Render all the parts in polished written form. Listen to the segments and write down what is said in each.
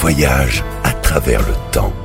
voyage à travers le temps.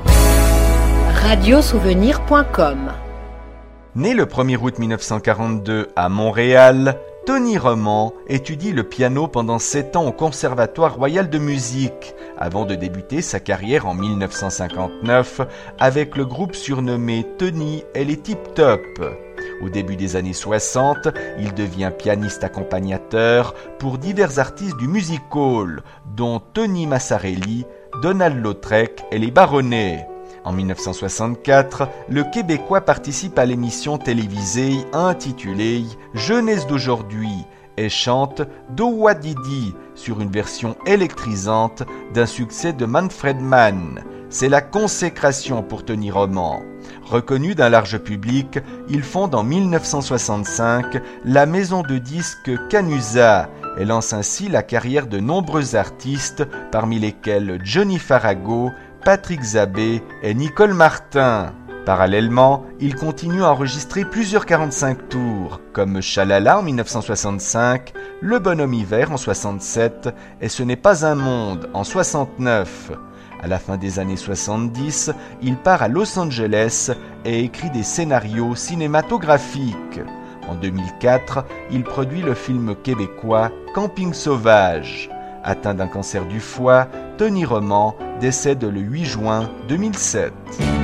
Radiosouvenir.com. Né le 1er août 1942 à Montréal, Tony Roman étudie le piano pendant 7 ans au Conservatoire royal de musique, avant de débuter sa carrière en 1959 avec le groupe surnommé Tony et les Tip Top. Au début des années 60, il devient pianiste accompagnateur pour divers artistes du music hall, dont Tony Massarelli, Donald Lautrec et les Baronnets. En 1964, le Québécois participe à l'émission télévisée intitulée « Jeunesse d'aujourd'hui » et chante « Dowadidi » sur une version électrisante d'un succès de Manfred Mann. C'est la consécration pour Tony Roman. Reconnu d'un large public, il fonde en 1965 la maison de disques Canusa et lance ainsi la carrière de nombreux artistes, parmi lesquels Johnny Farago, Patrick Zabé et Nicole Martin. Parallèlement, il continue à enregistrer plusieurs 45 tours, comme Chalala en 1965, Le Bonhomme Hiver en 67 et Ce n'est pas un monde en 69. À la fin des années 70, il part à Los Angeles et écrit des scénarios cinématographiques. En 2004, il produit le film québécois Camping sauvage. Atteint d'un cancer du foie, Tony Roman décède le 8 juin 2007.